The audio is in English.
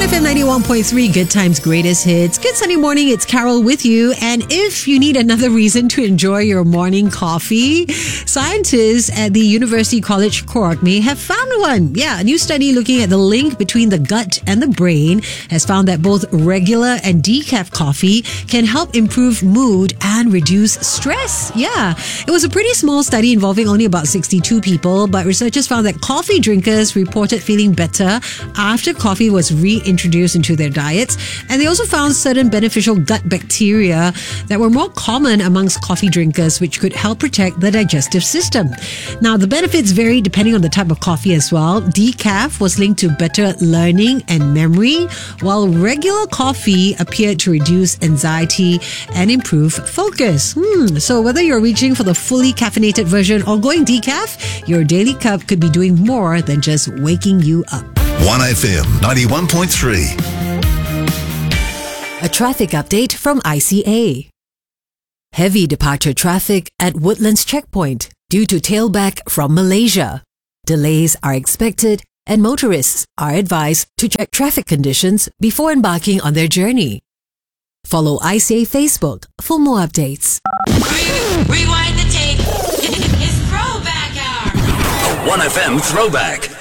1FM 91.3, Good Times, Greatest Hits. Good Sunday morning, it's Carol with you. And if you need another reason to enjoy your morning coffee, scientists at the University College Cork may have found one. Yeah, a new study looking at the link between the gut and the brain has found that both regular and decaf coffee can help improve mood and reduce stress. Yeah, it was a pretty small study involving only about 62 people, but researchers found that coffee drinkers reported feeling better after coffee was reintroduced into their diets. And they also found certain beneficial gut bacteria that were more common amongst coffee drinkers, which could help protect the digestive system. Now, the benefits vary depending on the type of coffee as well. Decaf was linked to better learning and memory, while regular coffee appeared to reduce anxiety and improve focus. So whether you're reaching for the fully caffeinated version or going decaf, your daily cup could be doing more than just waking you up. 1FM 91.3. A traffic update from ICA. Heavy departure traffic at Woodlands Checkpoint due to tailback from Malaysia. Delays are expected and motorists are advised to check traffic conditions before embarking on their journey. Follow ICA Facebook for more updates. Rewind the tape. It's throwback hour. A 1FM throwback.